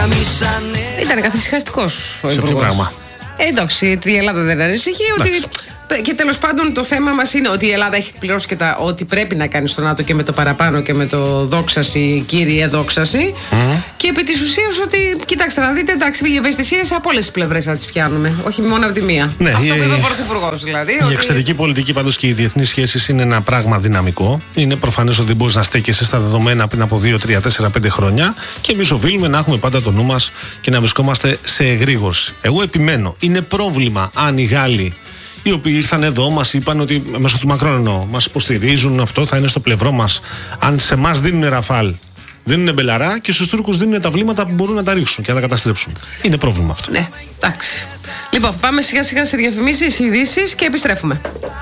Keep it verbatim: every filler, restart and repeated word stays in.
Ήταν καθησυχαστικός ο Σε ποιο πράγμα? Ε, εντάξει, η Ελλάδα δεν ανησυχεί. Ότι... Και τέλος πάντων το θέμα μας είναι ότι η Ελλάδα έχει πληρώσει και τα ό,τι πρέπει να κάνει στο ΝΑΤΟ και με το παραπάνω και με το δόξαση, κύριε δόξαση. Mm. Και επί της ουσίας ότι, κοιτάξτε να δείτε, εντάξει, οι ευαισθησίες από όλες τις πλευρές να τις πιάνουμε. Όχι μόνο από τη μία. Ναι, αυτό η, που είπε ο Πρωθυπουργός δηλαδή. Η ότι... εξωτερική πολιτική πάντως και οι διεθνείς σχέσεις είναι ένα πράγμα δυναμικό. Είναι προφανές ότι μπορείς να στέκεσαι στα δεδομένα πριν από δύο, τρία, τέσσερα, πέντε χρόνια. Και εμείς οφείλουμε να έχουμε πάντα το νου μας και να βρισκόμαστε σε εγρήγορση. Εγώ επιμένω, είναι πρόβλημα αν οι Γάλλοι, οι οποίοι ήρθαν εδώ, μας είπαν ότι μέσω του Μακρόν εννοώ, μας υποστηρίζουν, αυτό θα είναι στο πλευρό μας. Αν σε εμάς δίνουν Ραφάλ, δίνουν Μπελαρά και στους Τούρκους δίνουν τα βλήματα που μπορούν να τα ρίξουν και να τα καταστρέψουν. Είναι πρόβλημα αυτό. Ναι, εντάξει. Λοιπόν, πάμε σιγά σιγά σε διαφημίσεις, ειδήσεις και επιστρέφουμε.